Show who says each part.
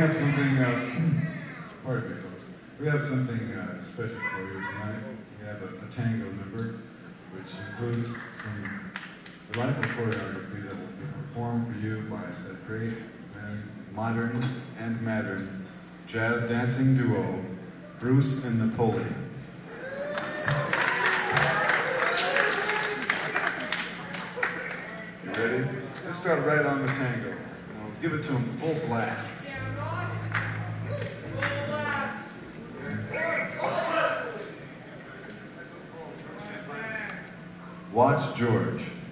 Speaker 1: have something, pardon me folks, we have something special for you tonight. We have a tango number, which includes some delightful choreography that will be performed for you by that great modern and modern jazz dancing duo, Bruce and Napoleon. You ready? Let's start right on the tango. We'll give it to him full blast. Watch George.